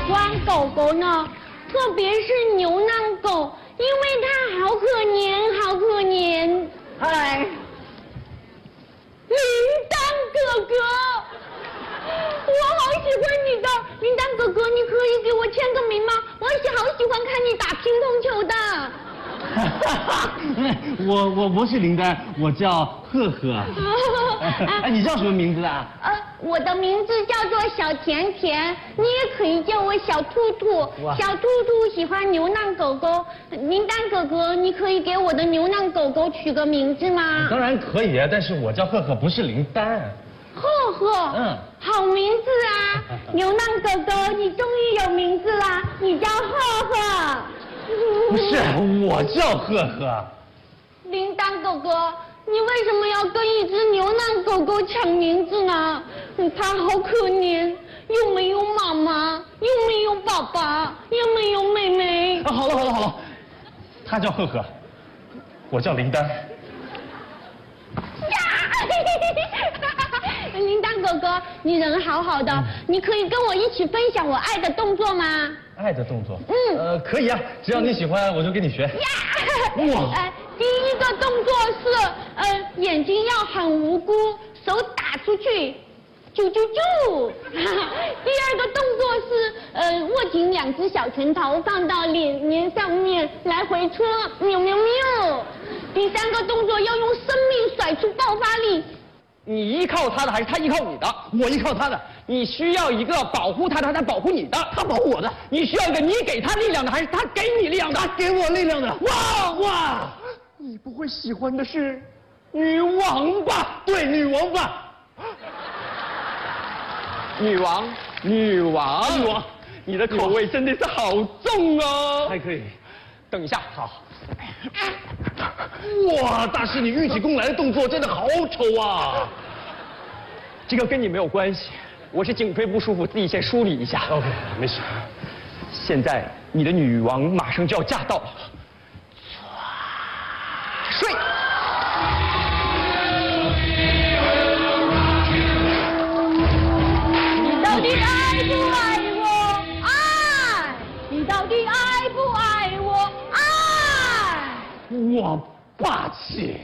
欢狗狗呢，特别是流浪狗，因为它好可怜，好可怜。 嗨， 铃铛哥哥，我好喜欢你的铃铛哥哥，你可以给我签个名吗？我好喜欢看你打乒乓球的。 我不是林丹，我叫赫赫。哎，你叫什么名字啊？ 我的名字叫做小甜甜，你也可以叫我小兔兔。小兔兔喜欢流浪狗狗，铃铛哥哥，你可以给我的流浪狗狗取个名字吗？ 当然可以啊，但是我叫赫赫，不是林丹。 赫赫，好名字啊！流浪狗狗，你终于有名字啦，你叫赫赫。 不是，我叫赫赫。 铃铛哥哥，你为什么要跟一只流浪狗狗抢名字呢？它好可怜，又没有妈妈，又没有爸爸，也没有妹妹。 好了，他叫赫赫，我叫林丹。 铃铛哥哥，你人好好的，你可以跟我一起分享我爱的动作吗？ 爱的动作？可以啊，只要你喜欢，我就跟你学。 哇！第一个动作是，眼睛要很无辜，手打出去，啾啾啾。第二个动作是，握紧两只小拳头放到脸上面，来回搓，喵喵喵。第三个动作要用生命甩出爆发力。 你依靠他的还是他依靠你的？我依靠他的。你需要一个保护他的，还是他保护你的？他保护我的。你需要一个你给他力量的，还是他给你力量的？他给我力量的。哇！你不会喜欢的是女王吧？对，女王吧。女王，你的口味真的是好重哦。 还可以。 等一下，好。 哇，大师，你御起弓来的动作真的好丑啊！ 这个跟你没有关系，我是颈椎不舒服，自己先梳理一下。 OK， 没事。 现在你的女王马上就要驾到了，睡。 你到底爱不爱我？爱。你到底爱不爱我？爱。 哇，霸气！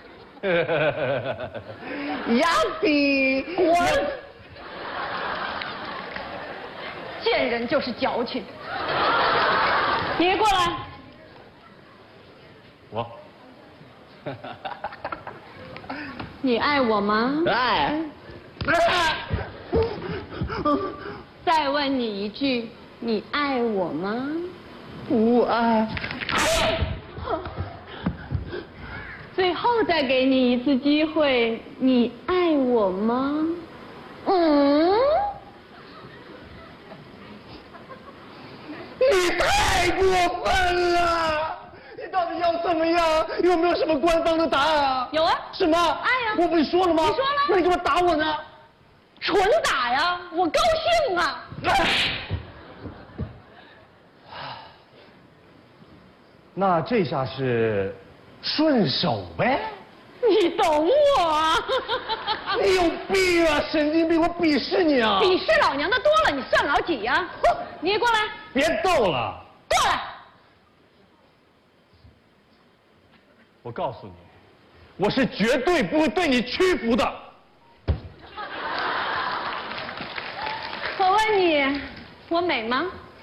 亚比， 滚！见人就是矫情。你过来。 我。 你爱我吗？ 爱。 再问你一句，你爱我吗？ 不爱。 最后再给你一次机会，你爱我吗？ 你太过分了！你到底要怎么样？有没有什么官方的答案啊？ 有啊。 什么？ 爱呀。 我不是说了吗？ 你说了。 那你干嘛打我呢？ 纯打呀，我高兴啊。 那这下是顺手呗？ 你懂我啊？ 你有病啊！神经病！我鄙视你啊！ 鄙视老娘的多了，你算老几呀？你也过来。 别逗了！ 过来。 我告诉你，我是绝对不会对你屈服的。 我问你，我美吗？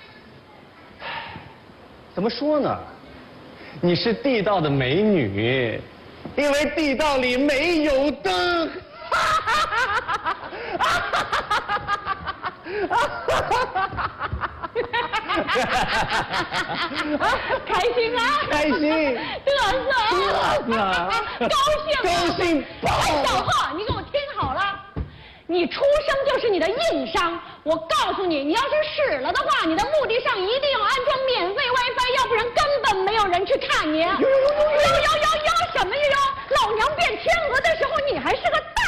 怎么说呢？你是地道的美女，因为地道里没有灯。 开心吗？ 开心。 嘚瑟。高兴。 高兴爆！ 小贺，你给我听好了，你出生就是你的硬伤。我告诉你，你要是使了的话，你的墓地上一定要安装免费 WiFi， 要不然根本没有人去看你。有什么呀？老娘变天鹅的时候，你还是个